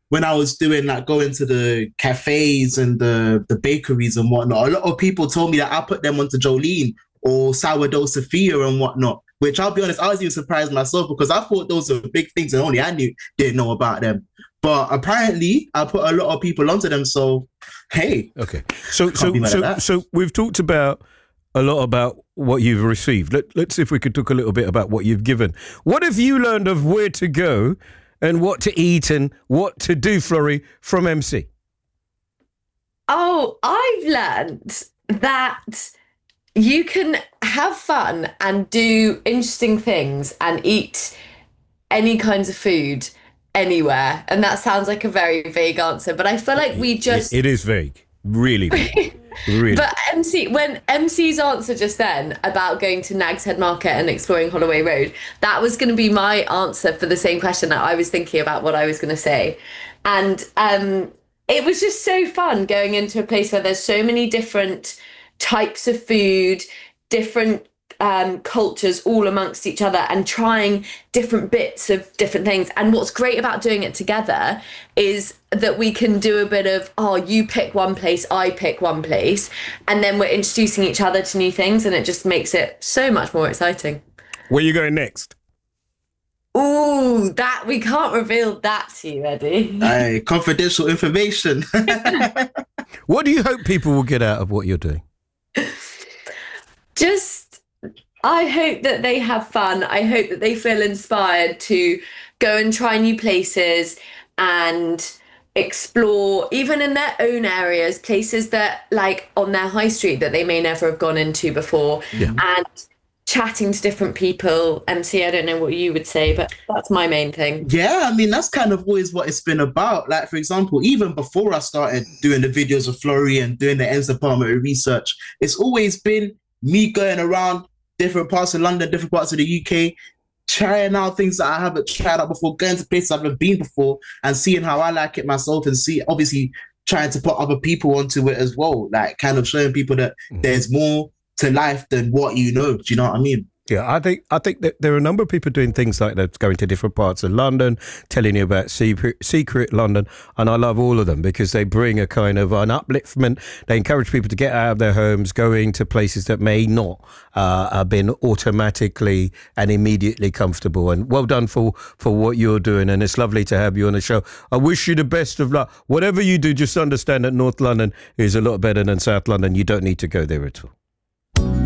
when I was doing like going to the cafes and the bakeries and whatnot, a lot of people told me that I put them onto Jolene or sourdough Sophia and whatnot. Which I'll be honest, I was even surprised myself because I thought those were big things and only I didn't know about them. But apparently, I put a lot of people onto them. So, hey, okay. So we've talked about a lot about what you've received. Let's see if we could talk a little bit about what you've given. What have you learned of where to go and what to eat and what to do, Florrie, from MC? Oh, I've learned that you can have fun and do interesting things and eat any kinds of food anywhere. And that sounds like a very vague answer, but I feel like we just... It is vague. Really vague. Really. But when MC's answer just then about going to Nag's Head Market and exploring Holloway Road, that was going to be my answer for the same question that I was thinking about what I was going to say. And it was just so fun going into a place where there's so many different types of food, different cultures all amongst each other and trying different bits of different things. And what's great about doing it together is that we can do a bit of, you pick one place, I pick one place, and then we're introducing each other to new things, and it just makes it so much more exciting. Where are you going next? Ooh, that we can't reveal that to you, Eddie. Confidential information. What do you hope people will get out of what you're doing? I hope that they have fun. I hope that they feel inspired to go and try new places and explore, even in their own areas, places that like on their high street that they may never have gone into before. Yeah. And chatting to different people. MC, I don't know what you would say, but that's my main thing. Yeah, I mean, that's kind of always what it's been about. Like, for example, even before I started doing the videos of Florrie and doing the Ends Department of Research, it's always been me going around different parts of London, different parts of the UK, trying out things that I haven't tried out before, going to places I've never been before and seeing how I like it myself and obviously trying to put other people onto it as well, like kind of showing people that there's more to life than what you know. Do you know what I mean? Yeah, I think that there are a number of people doing things like that, going to different parts of London, telling you about secret London, and I love all of them because they bring a kind of an upliftment. They encourage people to get out of their homes, going to places that may not have been automatically and immediately comfortable. And well done for what you're doing, and it's lovely to have you on the show. I wish you the best of luck. Whatever you do, just understand that North London is a lot better than South London. You don't need to go there at all.